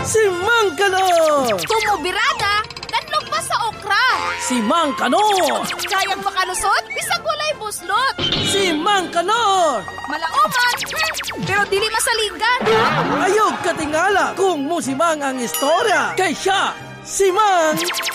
Si Mang Kanor! Kumubirada, kanlog pa sa okra. Si Mang Kanor! Kayang makalusot, bisag walay buslot. Si Mang Kanor! Malaoman, pero dili masaligan. Ayog katingala kung musimang ang istorya. Kay siya, si Mang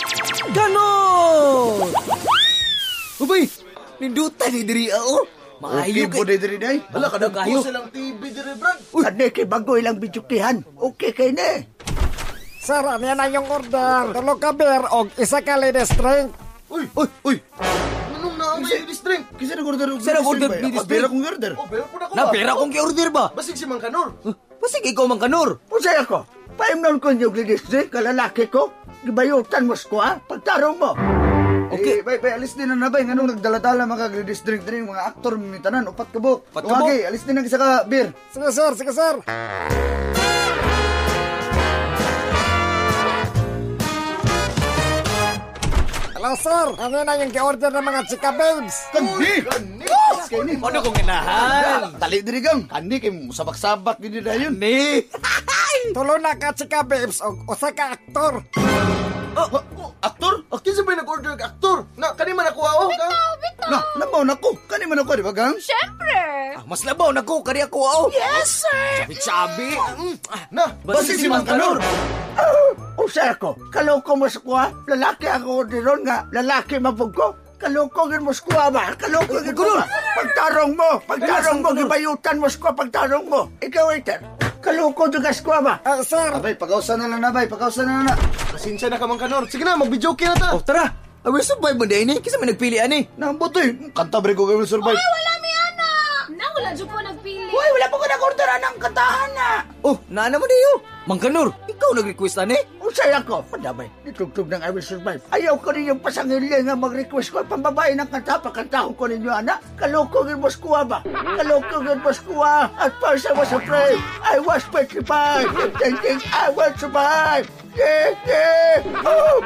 Kanor! Ubay, nindutan ni diri ako. Okay po na diri day. Wala ka na kayo. Silang TV diri, Brad. Kani kay bago ilang bidyukihan. Okay kay ne. Sir, ano yan ang yung order? Tulog ka beer o isa ka ladies drink. Uy. Anong naamay yung drink? Kasi nag-order ng Sir, nag-order ba? ladies Pera drink. kong order. Pera po na ko ba? Napera kong ki-order ba? Basig si Mang Kanor. Pasig ikaw Mang Kanor. Usay ako. Paimnon ko yung district, kalalaki ko. Gibayutan mo ko, pagtarong mo. Okay. Bay, alis din na nabay. Anong nagdaladala mga ladies drink din mga aktor ni tanan. Upat kabok. Upat kabok? Okay, alis din na isa ka beer. Sige sir. Hello sir, ano na yung ki-order ng mga chika babes? Kandi! Ano kong inahan? Tali diri gang. Kandi kay sabak-sabak gini dayon. Ni. Tulo na ka chika babes o usa ka aktor. Aktor? Kinsa ba nag-order ng aktor? Na kanima nakuha oh. Na, labaw na ko. Kanima nakuha di ba gang? Siyempre. Mas labaw na ko, kari ako ako. Yes, sir. Sabi. Na, basig si Mang Kanor. Usay ako. Kaloko mo ko, lalaki ako diron nga. Lalaki mabog ko. Kaloko gin mo ko ba? Kaloko gin mo ba? Pagtarong mo, gibayutan mo ko pagtarong mo. Ikaw waiter. Kaloko dugas ko ba? Sir, Abay, pagkausan na lang na, bay. Pagkausan na na. Pasensya na ka, Mang Kanor. Sige na, mag-video na ta. Oh, tara. Away survive mo din eh. Kisa may nagpili ani. Nambot eh. Kanta ba rin ko kayo survive? Wala mi ana. Na wala jud po nagpili. Uy, wala po ko nag-order ng kantahan na. Oh, naana mo diyo. Mang Kanor, ikaw nag-request ani. Usay ako. Padabay, nitugtog ng I Will Survive. Ayaw ko rin yung pasangili nga mag-request ko. Pambabae ng kanta, pakantahon ko ninyo, anak. Kaloko gin mo skuha ba? Kaloko gin mo skuha. At first I was afraid. I was petrified. Thinking I will survive. Yeah. Oh!